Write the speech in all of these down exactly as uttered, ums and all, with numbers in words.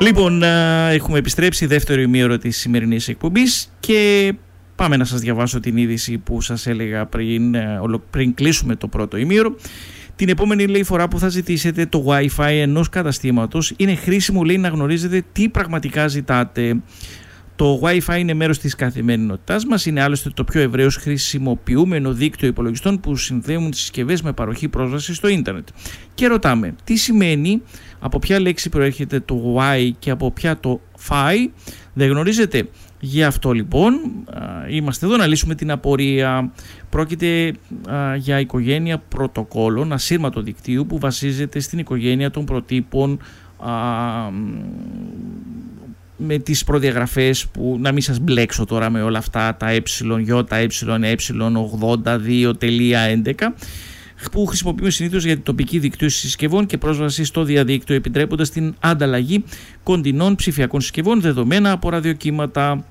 Λοιπόν, έχουμε επιστρέψει δεύτερο ημίωρο της σημερινής εκπομπής και πάμε να σας διαβάσω την είδηση που σας έλεγα πριν, πριν κλείσουμε το πρώτο ημίωρο. Την επόμενη, λέει, φορά που θα ζητήσετε το Wi-Fi ενός καταστήματος, είναι χρήσιμο, λέει, να γνωρίζετε τι πραγματικά ζητάτε. Το Wi-Fi είναι μέρος της καθημερινότητάς μας, είναι άλλωστε το πιο ευρέως χρησιμοποιούμενο δίκτυο υπολογιστών που συνδέουν τις συσκευές με παροχή πρόσβαση στο ίντερνετ. Και ρωτάμε, τι σημαίνει, από ποια λέξη προέρχεται το Y και από ποια το Fi? Δεν γνωρίζετε? Γι' αυτό λοιπόν είμαστε εδώ να λύσουμε την απορία. Πρόκειται α, για οικογένεια πρωτοκόλλων ασύρματο δικτύου που βασίζεται στην οικογένεια των προτύπων α, με τις προδιαγραφές που, να μην σας μπλέξω τώρα με όλα αυτά τα ε, ε, ε, ογδόντα δύο τελεία έντεκα, που χρησιμοποιούμε συνήθως για την τοπική δικτύωση συσκευών και πρόσβαση στο διαδίκτυο, επιτρέποντας την ανταλλαγή κοντινών ψηφιακών συσκευών, δεδομένα από ραδιοκύματα.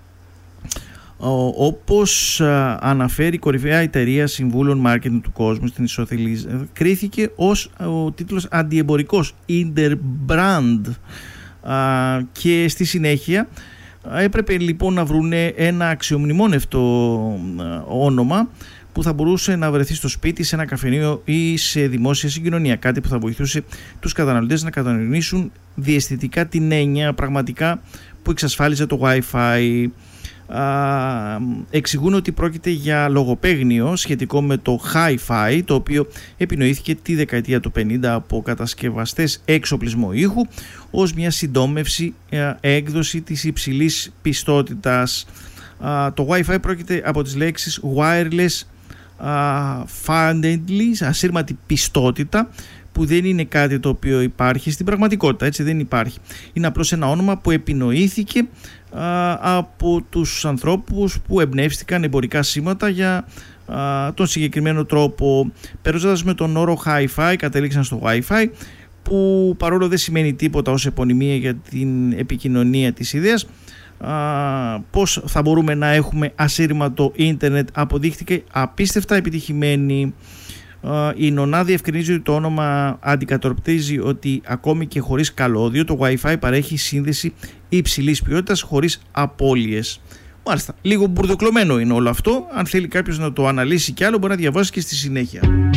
Όπως αναφέρει η κορυφαία εταιρεία συμβούλων marketing του κόσμου στην Ισοθελής, κρίθηκε ως ο τίτλος αντιεμπορικός, Interbrand, και στη συνέχεια έπρεπε λοιπόν να βρούνε ένα αξιομνημόνευτο όνομα που θα μπορούσε να βρεθεί στο σπίτι, σε ένα καφενείο ή σε δημόσια συγκοινωνία. Κάτι που θα βοηθούσε τους καταναλωτές να κατανοήσουν διαισθητικά την έννοια πραγματικά που εξασφάλιζε το Wi-Fi. Α, εξηγούν ότι πρόκειται για λογοπαίγνιο σχετικό με το Hi-Fi, το οποίο επινοήθηκε τη δεκαετία του πενήντα από κατασκευαστές εξοπλισμού ήχου ως μια συντόμευση α, έκδοση της υψηλής πιστότητας. Α, το Wi-Fi πρόκειται από τις λέξεις wireless α, fundamentally, ασύρματη πιστότητα, που δεν είναι κάτι το οποίο υπάρχει στην πραγματικότητα, έτσι δεν υπάρχει. Είναι απλώς ένα όνομα που επινοήθηκε α, από τους ανθρώπους που εμπνεύστηκαν εμπορικά σήματα για α, τον συγκεκριμένο τρόπο. Παίρνοντας με τον όρο Hi-Fi κατέληξαν στο Wi-Fi, που παρόλο δεν σημαίνει τίποτα ως επωνυμία για την επικοινωνία της ιδέας, α, πώς θα μπορούμε να έχουμε ασύρματο ίντερνετ αποδείχθηκε απίστευτα επιτυχημένη. Η Νονά διευκρινίζει ότι το όνομα αντικατοπτρίζει ότι ακόμη και χωρίς καλώδιο το Wi-Fi παρέχει σύνδεση υψηλής ποιότητας χωρίς απώλειες. Μάλιστα, λίγο μπουρδοκλωμένο είναι όλο αυτό. Αν θέλει κάποιος να το αναλύσει κι άλλο, μπορεί να διαβάσει και στη συνέχεια.